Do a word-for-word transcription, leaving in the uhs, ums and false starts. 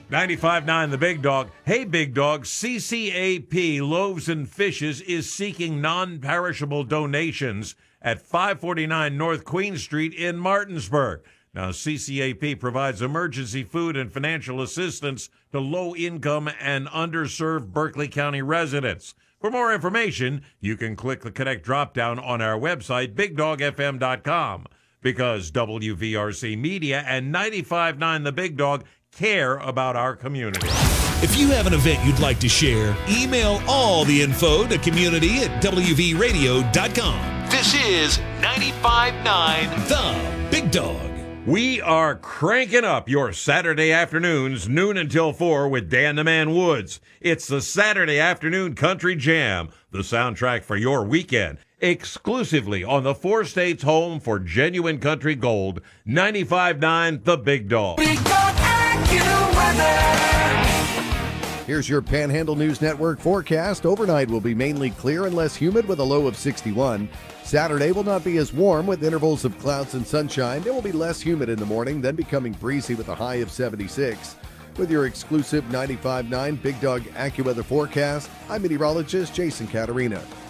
ninety-five point nine The Big Dog. Hey, Big Dog, C C A P Loaves and Fishes is seeking non-perishable donations at five forty-nine North Queen Street in Martinsburg. Now, C C A P provides emergency food and financial assistance to low-income and underserved Berkeley County residents. For more information, you can click the Connect drop-down on our website, big dog f m dot com, because W V R C Media and ninety-five point nine The Big Dog care about our community. If you have an event you'd like to share, email all the info to community at w v radio dot com. This is ninety-five point nine The Big Dog. We are cranking up your Saturday afternoons, noon until four, with Dan the Man Woods. It's the Saturday Afternoon Country Jam, the soundtrack for your weekend, exclusively on the four states home for genuine country gold, ninety-five point nine The Big Dog. Big Dog AccuWeather. Here's your Panhandle News Network forecast. Overnight will be mainly clear and less humid with a low of sixty-one. Saturday will not be as warm with intervals of clouds and sunshine. It will be less humid in the morning, then becoming breezy with a high of seventy-six. With your exclusive ninety-five point nine Big Dog AccuWeather forecast, I'm meteorologist Jason Caterina.